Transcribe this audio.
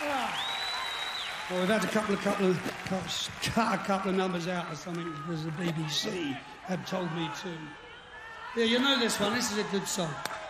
Well, we've had cut a couple of numbers out or something because the BBC have told me to. Yeah, you know this one. This is a good song.